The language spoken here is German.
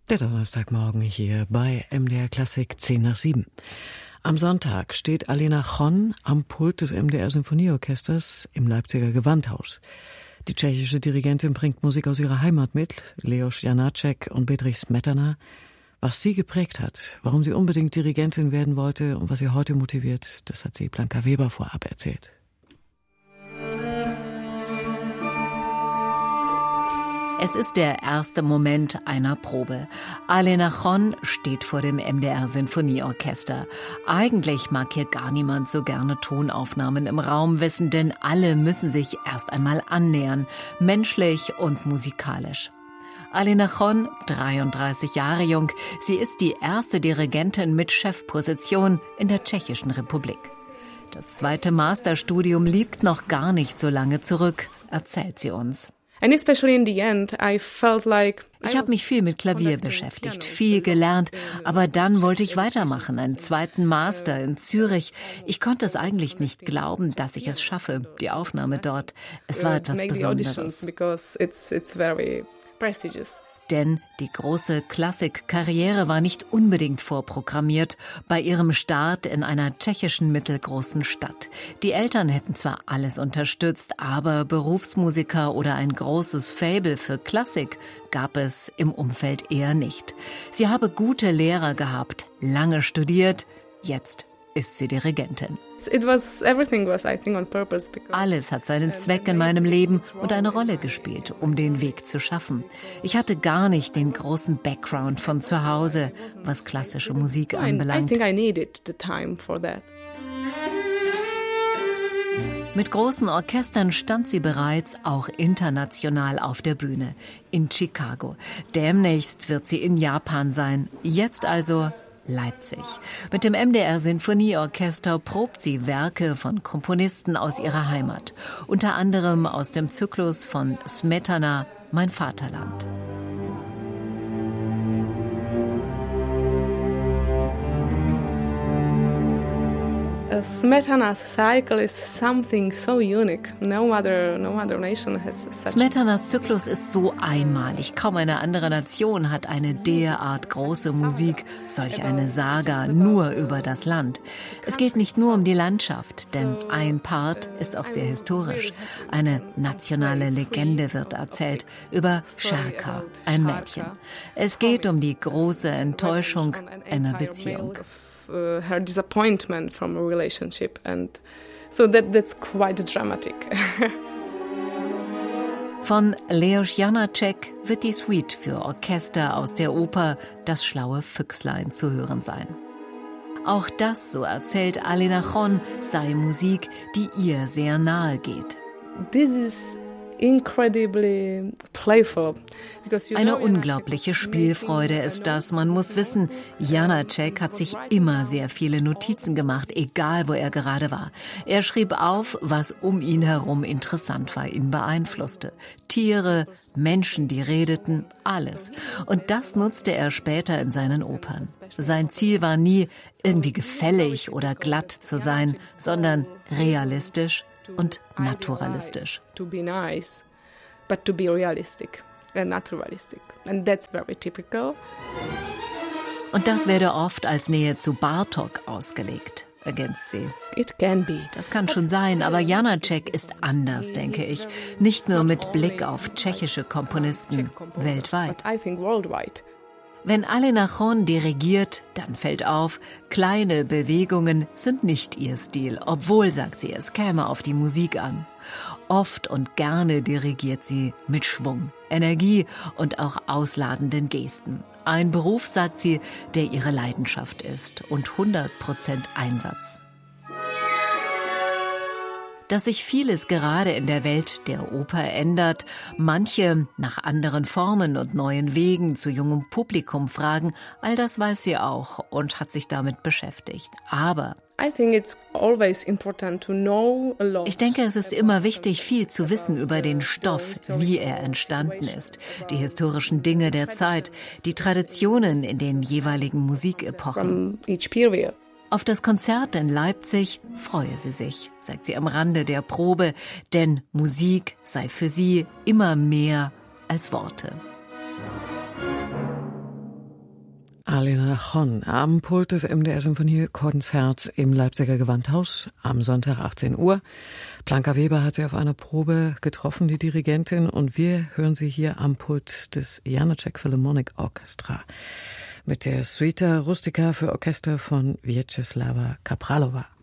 Der Donnerstagmorgen hier bei MDR Klassik 6:10. Am Sonntag steht Alena Chon am Pult des MDR Sinfonieorchesters im Leipziger Gewandhaus. Die tschechische Dirigentin bringt Musik aus ihrer Heimat mit, Leos Janáček und Bedřich Smetana. Was sie geprägt hat, warum sie unbedingt Dirigentin werden wollte und was sie heute motiviert, das hat sie Blanca Weber vorab erzählt. Es ist der erste Moment einer Probe. Alena Chon steht vor dem MDR Sinfonieorchester. Eigentlich mag hier gar niemand so gerne Tonaufnahmen im Raum wissen, denn alle müssen sich erst einmal annähern, menschlich und musikalisch. Alena Chon, 33 Jahre jung, sie ist die erste Dirigentin mit Chefposition in der Tschechischen Republik. Das zweite Masterstudium liegt noch gar nicht so lange zurück, erzählt sie uns. Ich habe mich viel mit Klavier beschäftigt, viel gelernt, aber dann wollte ich weitermachen, einen zweiten Master in Zürich. Ich konnte es eigentlich nicht glauben, dass ich es schaffe, die Aufnahme dort. Es war etwas Besonderes. Denn die große Klassikkarriere war nicht unbedingt vorprogrammiert bei ihrem Start in einer tschechischen mittelgroßen Stadt. Die Eltern hätten zwar alles unterstützt, aber Berufsmusiker oder ein großes Faible für Klassik gab es im Umfeld eher nicht. Sie habe gute Lehrer gehabt, lange studiert, jetzt ist sie Dirigentin. Alles hat seinen Zweck in meinem Leben und eine Rolle gespielt, um den Weg zu schaffen. Ich hatte gar nicht den großen Background von zu Hause, was klassische Musik anbelangt. Mit großen Orchestern stand sie bereits auch international auf der Bühne, in Chicago. Demnächst wird sie in Japan sein. Jetzt also Leipzig. Mit dem MDR Sinfonieorchester probt sie Werke von Komponisten aus ihrer Heimat. Unter anderem aus dem Zyklus von Smetana, Mein Vaterland. Smetanas cycle is something so unique. No other nation has such. Smetanas Zyklus ist so einmalig. Kaum eine andere Nation hat eine derart große Musik, solch eine Saga nur über das Land. Es geht nicht nur um die Landschaft, denn ein Part ist auch sehr historisch. Eine nationale Legende wird erzählt über Sherka, ein Mädchen. Es geht um die große Enttäuschung einer Beziehung. Her disappointment from a relationship, and so that's quite dramatic. Von Leos Janáček wird die Suite für Orchester aus der Oper Das schlaue Füchslein zu hören sein. Auch das, so erzählt Alena Chon, sei Musik, die ihr sehr nahe geht. This is incredibly playful. Eine unglaubliche Spielfreude ist das. Man muss wissen, Janáček hat sich immer sehr viele Notizen gemacht, egal wo er gerade war. Er schrieb auf, was um ihn herum interessant war, ihn beeinflusste. Tiere, Menschen, die redeten, alles. Und das nutzte er später in seinen Opern. Sein Ziel war nie, irgendwie gefällig oder glatt zu sein, sondern realistisch und naturalistisch. To be nice, but to be realistic and naturalistic. And that's very typical. Und das werde oft als Nähe zu Bartók ausgelegt, ergänzt sie. It can be. Das kann schon sein, aber Janáček ist anders, denke ich. Nicht nur mit Blick auf tschechische Komponisten weltweit. I think worldwide. Wenn Alena Chon dirigiert, dann fällt auf, kleine Bewegungen sind nicht ihr Stil, obwohl, sagt sie, es käme auf die Musik an. Oft und gerne dirigiert sie mit Schwung, Energie und auch ausladenden Gesten. Ein Beruf, sagt sie, der ihre Leidenschaft ist und 100% Einsatz. Dass sich vieles gerade in der Welt der Oper ändert, manche nach anderen Formen und neuen Wegen zu jungem Publikum fragen, all das weiß sie auch und hat sich damit beschäftigt. Aber ich denke, es ist immer wichtig, viel zu wissen über den Stoff, wie er entstanden ist, die historischen Dinge der Zeit, die Traditionen in den jeweiligen Musikepochen. Auf das Konzert in Leipzig freue sie sich, sagt sie am Rande der Probe, denn Musik sei für sie immer mehr als Worte. Alena Chon am Pult des MDR Sinfoniekonzerts im Leipziger Gewandhaus am Sonntag 18 Uhr. Blanka Weber hat sie auf einer Probe getroffen, die Dirigentin, und wir hören sie hier am Pult des Janáček Philharmonic Orchestra mit der Suita Rustica für Orchester von Vyacheslava Kapralova.